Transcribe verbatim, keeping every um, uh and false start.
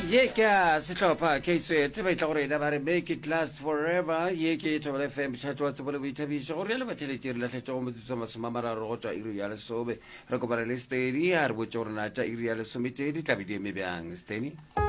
Ye kya sitopa kese tiba itore na bare make it last forever ye ke to le fem chato tsbolo vitabi shore le batele tir la chato mo tsoma mamara rocha iru yale sobe recupera le steri ar bo chorna cha iru yale sumite di tabide me bang steni